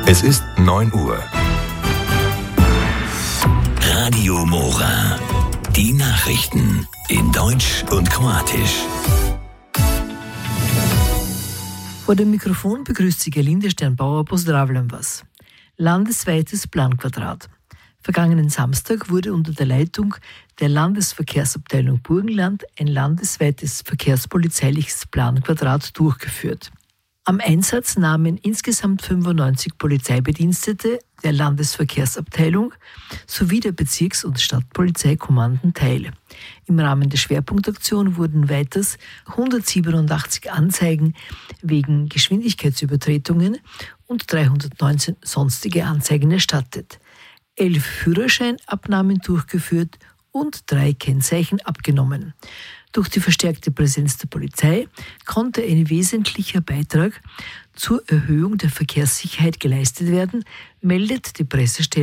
Es ist 9 Uhr. Radio Mora. Die Nachrichten in Deutsch und Kroatisch. Vor dem Mikrofon begrüßt Sie Gerlinde Sternbauer, pozdravljam vas. Landesweites Planquadrat. Vergangenen Samstag wurde unter der Leitung der Landesverkehrsabteilung Burgenland ein landesweites verkehrspolizeiliches Planquadrat durchgeführt. Am Einsatz nahmen insgesamt 95 Polizeibedienstete der Landesverkehrsabteilung sowie der Bezirks- und Stadtpolizeikommanden teil. Im Rahmen der Schwerpunktaktion wurden weiters 187 Anzeigen wegen Geschwindigkeitsübertretungen und 319 sonstige Anzeigen erstattet, 11 Führerscheinabnahmen durchgeführt und 3 Kennzeichen abgenommen. Durch die verstärkte Präsenz der Polizei konnte ein wesentlicher Beitrag zur Erhöhung der Verkehrssicherheit geleistet werden, meldet die Pressestelle